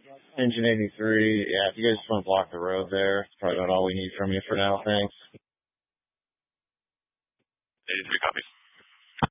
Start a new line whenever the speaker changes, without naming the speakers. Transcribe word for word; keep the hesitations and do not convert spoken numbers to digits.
Engine eighty-three. Yeah, if you guys just want to block the road there, it's probably about all we need from you for now. Thanks.
eighty-three copies.